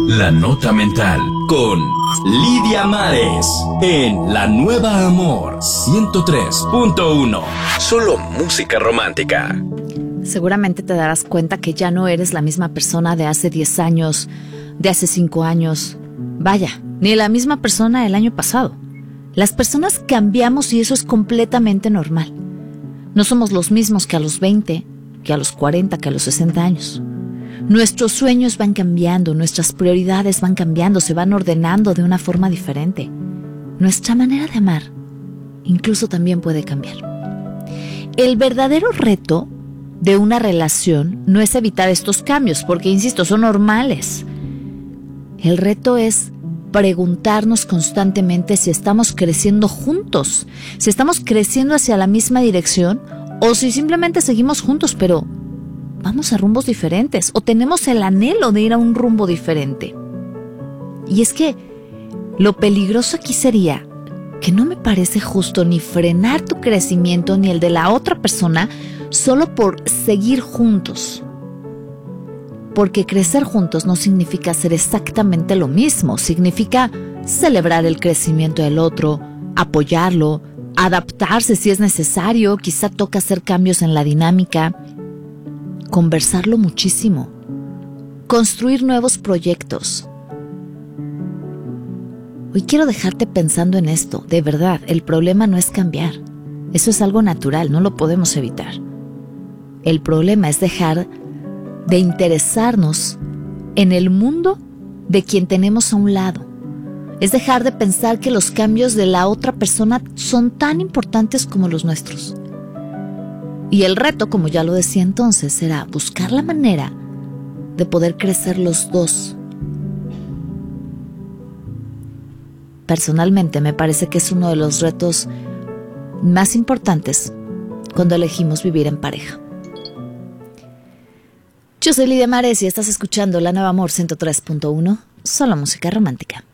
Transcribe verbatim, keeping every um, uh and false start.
La Nota Mental con Lidia Mares en La Nueva Amor ciento tres punto uno. Solo música romántica. Seguramente te darás cuenta que ya no eres la misma persona de hace diez años, de hace cinco años. Vaya, ni la misma persona del año pasado. Las personas cambiamos y eso es completamente normal. No somos los mismos que a los veinte, que a los cuarenta, que a los sesenta años. Nuestros sueños van cambiando, nuestras prioridades van cambiando, se van ordenando de una forma diferente. Nuestra manera de amar incluso también puede cambiar. El verdadero reto de una relación no es evitar estos cambios, porque, insisto, son normales. El reto es preguntarnos constantemente si estamos creciendo juntos, si estamos creciendo hacia la misma dirección o si simplemente seguimos juntos, pero vamos a rumbos diferentes o tenemos el anhelo de ir a un rumbo diferente. Y es que lo peligroso aquí sería que no me parece justo ni frenar tu crecimiento ni el de la otra persona solo por seguir juntos. Porque crecer juntos no significa hacer exactamente lo mismo, significa celebrar el crecimiento del otro, apoyarlo, adaptarse si es necesario, quizá toca hacer cambios en la dinámica, conversarlo muchísimo, construir nuevos proyectos. Hoy quiero dejarte pensando en esto, de verdad, el problema no es cambiar, eso es algo natural, no lo podemos evitar. El problema es dejar de interesarnos en el mundo de quien tenemos a un lado. Es dejar de pensar que los cambios de la otra persona son tan importantes como los nuestros. Y el reto, como ya lo decía entonces, será buscar la manera de poder crecer los dos. Personalmente me parece que es uno de los retos más importantes cuando elegimos vivir en pareja. Yo soy Lidia Mares y estás escuchando La Nueva Amor ciento tres punto uno, solo música romántica.